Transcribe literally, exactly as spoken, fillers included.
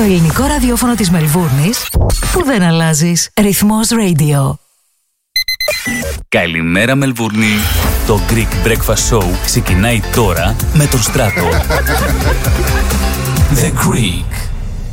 ελληνικό ραδιόφωνο της Μελβούρνης που δεν αλλάζεις. Ρυθμός Radio. Καλημέρα Μελβούρνη. Το Greek Breakfast Show ξεκινάει τώρα με τον Στράτο. The Greek